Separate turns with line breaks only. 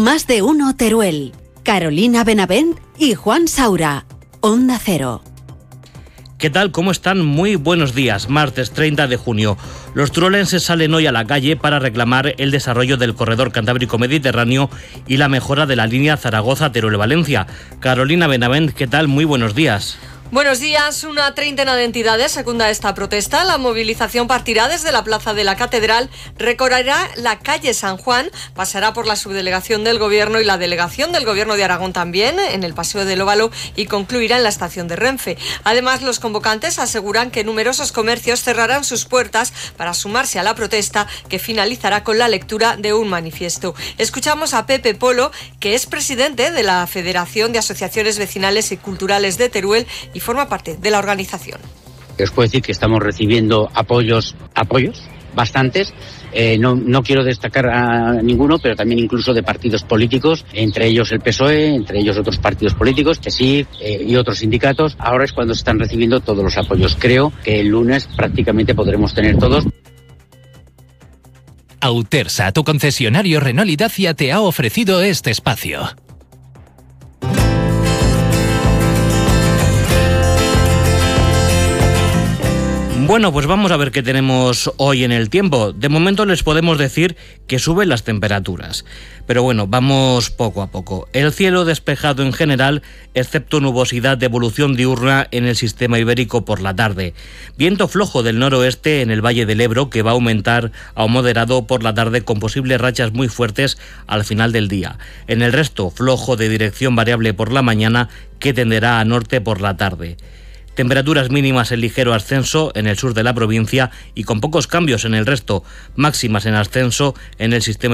Más de uno Teruel. Carolina Benavent y Juan Saura. Onda Cero.
¿Qué tal? ¿Cómo están? Muy buenos días. Martes 30 de junio. Los turolenses salen hoy a la calle para reclamar el desarrollo del corredor cantábrico mediterráneo y la mejora de la línea Zaragoza-Teruel-Valencia. Carolina Benavent, ¿qué tal? Muy buenos días.
Buenos días. Una treintena de entidades secunda esta protesta. La movilización partirá desde la Plaza de la Catedral, recorrerá la calle San Juan, pasará por la subdelegación del Gobierno y la delegación del Gobierno de Aragón también, en el Paseo del Óvalo, y concluirá en la estación de Renfe. Además, los convocantes aseguran que numerosos comercios cerrarán sus puertas para sumarse a la protesta, que finalizará con la lectura de un manifiesto. Escuchamos a Pepe Polo, que es presidente de la Federación de Asociaciones Vecinales y Culturales de Teruel y forma parte de la organización.
Os puedo decir que estamos recibiendo apoyos, bastantes. No quiero destacar a ninguno, pero también incluso de partidos políticos, entre ellos el PSOE, entre ellos otros partidos políticos, que sí, y otros sindicatos. Ahora es cuando se están recibiendo todos los apoyos. Creo que el lunes prácticamente podremos tener todos.
Autersa, tu concesionario Renault y Dacia, te ha ofrecido este espacio.
Bueno, pues vamos a ver qué tenemos hoy en el tiempo. De momento les podemos decir que suben las temperaturas. Pero bueno, vamos poco a poco. El cielo despejado en general, excepto nubosidad de evolución diurna en el sistema ibérico por la tarde. Viento flojo del noroeste en el Valle del Ebro, que va a aumentar a moderado por la tarde con posibles rachas muy fuertes al final del día. En el resto, flojo de dirección variable por la mañana, que tenderá a norte por la tarde. Temperaturas mínimas en ligero ascenso en el sur de la provincia y con pocos cambios en el resto, máximas en ascenso en el sistema